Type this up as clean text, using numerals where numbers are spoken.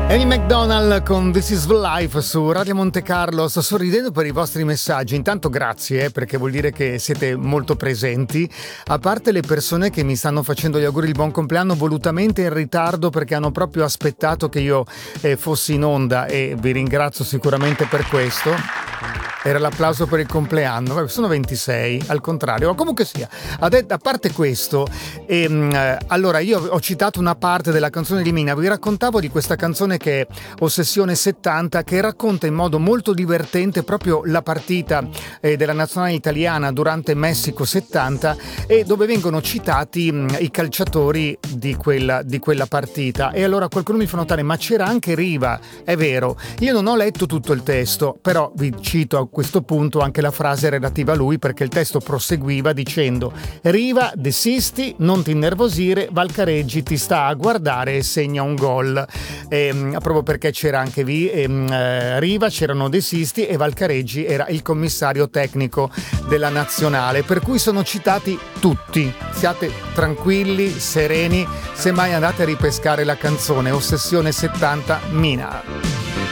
Amy McDonald con This is Life su Radio Monte Carlo. Sto sorridendo per i vostri messaggi. Intanto grazie, perché vuol dire che siete molto presenti. A parte le persone che mi stanno facendo gli auguri di buon compleanno volutamente in ritardo perché hanno proprio aspettato che io fossi in onda, e vi ringrazio sicuramente per questo. Era l'applauso per il compleanno, sono 26, al contrario, ma comunque sia. A parte questo, allora io ho citato una parte della canzone di Mina, vi raccontavo di questa canzone che è Ossessione 70, che racconta in modo molto divertente proprio la partita della nazionale italiana durante Messico 70, e dove vengono citati i calciatori di quella partita. E allora qualcuno mi fa notare, ma c'era anche Riva. È vero, io non ho letto tutto il testo, però vi cito a questo punto anche la frase relativa a lui, perché il testo proseguiva dicendo: Riva, desisti, non ti innervosire, Valcareggi ti sta a guardare e segna un gol. Proprio perché c'era anche Riva, c'erano desisti e Valcareggi era il commissario tecnico della nazionale, per cui sono citati tutti. Siate tranquilli, sereni, se mai andate a ripescare la canzone Ossessione 70 Mina.